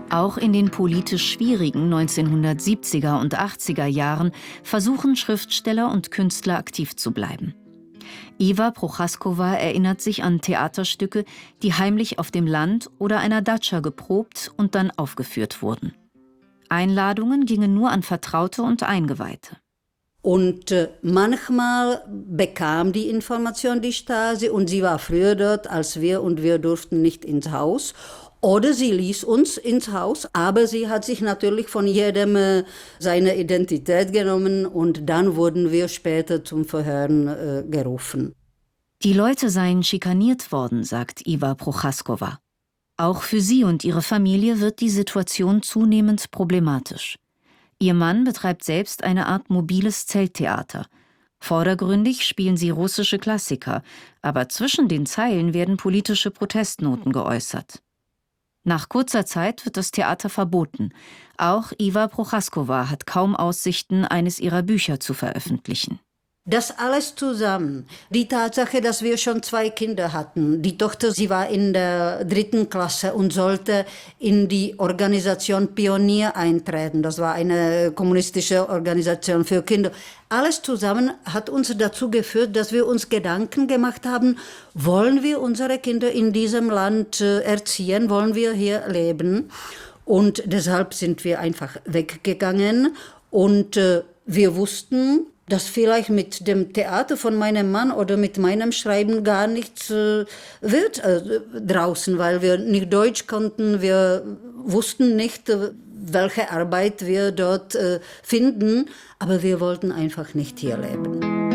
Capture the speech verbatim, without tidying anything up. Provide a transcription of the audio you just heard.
Auch in den politisch schwierigen neunzehnhundertsiebziger und achtziger Jahren versuchen Schriftsteller und Künstler aktiv zu bleiben. Ewa Prochaskowa erinnert sich an Theaterstücke, die heimlich auf dem Land oder einer Datscha geprobt und dann aufgeführt wurden. Einladungen gingen nur an Vertraute und Eingeweihte. Und äh, manchmal bekam die Information die Stasi und sie war früher dort als wir und wir durften nicht ins Haus. Oder sie ließ uns ins Haus, aber sie hat sich natürlich von jedem äh, seine Identität genommen und dann wurden wir später zum Verhören äh, gerufen. Die Leute seien schikaniert worden, sagt Ewa Prochaskowa. Auch für sie und ihre Familie wird die Situation zunehmend problematisch. Ihr Mann betreibt selbst eine Art mobiles Zelttheater. Vordergründig spielen sie russische Klassiker, aber zwischen den Zeilen werden politische Protestnoten geäußert. Nach kurzer Zeit wird das Theater verboten. Auch Ewa Prochaskowa hat kaum Aussichten, eines ihrer Bücher zu veröffentlichen. Das alles zusammen, die Tatsache, dass wir schon zwei Kinder hatten. Die Tochter, sie war in der dritten Klasse und sollte in die Organisation Pionier eintreten. Das war eine kommunistische Organisation für Kinder. Alles zusammen hat uns dazu geführt, dass wir uns Gedanken gemacht haben, wollen wir unsere Kinder in diesem Land erziehen, wollen wir hier leben? Und deshalb sind wir einfach weggegangen und äh, wir wussten, dass vielleicht mit dem Theater von meinem Mann oder mit meinem Schreiben gar nichts äh, wird äh, draußen, weil wir nicht Deutsch konnten, wir wussten nicht, äh, welche Arbeit wir dort äh, finden, aber wir wollten einfach nicht hier leben.